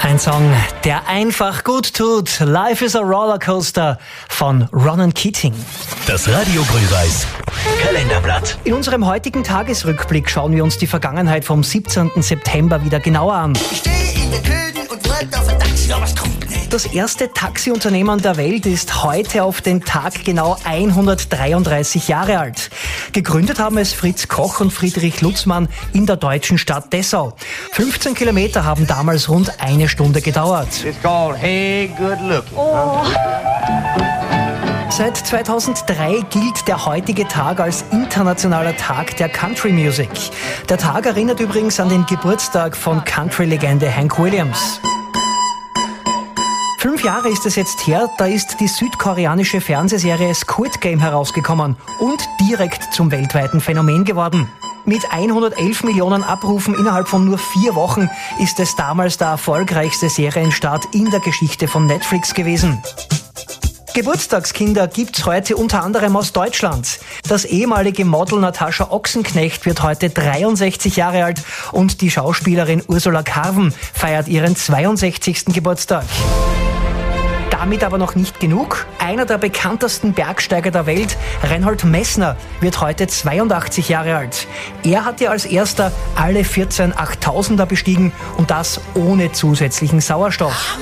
Ein Song, der einfach gut tut. Life is a Rollercoaster von Ronan Keating. Das Radio Grün-Weiß Kalenderblatt. In unserem heutigen Tagesrückblick schauen wir uns die Vergangenheit vom 17. September wieder genauer an. Ich stehe in der Köden und warte auf ein Taxi, aber es kommt nicht. Das erste Taxiunternehmen der Welt ist heute auf den Tag genau 133 Jahre alt. Gegründet haben es Fritz Koch und Friedrich Lutzmann in der deutschen Stadt Dessau. 15 Kilometer haben damals rund eine Stunde gedauert. It's called Hey Good Looking. Seit 2003 gilt der heutige Tag als internationaler Tag der Country Music. Der Tag erinnert übrigens an den Geburtstag von Country-Legende Hank Williams. 5 Jahre ist es jetzt her, da ist die südkoreanische Fernsehserie Squid Game herausgekommen und direkt zum weltweiten Phänomen geworden. Mit 111 Millionen Abrufen innerhalb von nur 4 Wochen ist es damals der erfolgreichste Serienstart in der Geschichte von Netflix gewesen. Geburtstagskinder gibt's heute unter anderem aus Deutschland. Das ehemalige Model Natascha Ochsenknecht wird heute 63 Jahre alt und die Schauspielerin Ursula Carven feiert ihren 62. Geburtstag. Damit aber noch nicht genug. Einer der bekanntesten Bergsteiger der Welt, Reinhold Messner, wird heute 82 Jahre alt. Er hat ja als erster alle 14 8000er bestiegen und das ohne zusätzlichen Sauerstoff.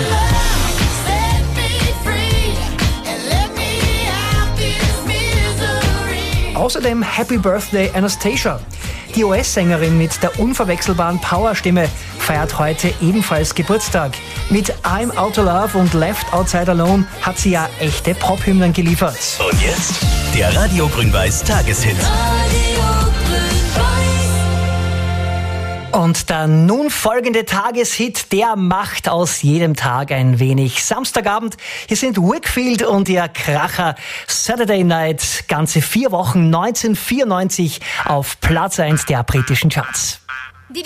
Außerdem Happy Birthday Anastasia. Die US-Sängerin mit der unverwechselbaren Powerstimme feiert heute ebenfalls Geburtstag. Mit I'm Out of Love und Left Outside Alone hat sie ja echte Pop-Hymnen geliefert. Und jetzt der Radio Grün-Weiß Tageshit. Und der nun folgende Tageshit, der macht aus jedem Tag ein wenig. Samstagabend, hier sind Wakefield und ihr Kracher Saturday Night, ganze 4 Wochen 1994 auf Platz 1 der britischen Charts.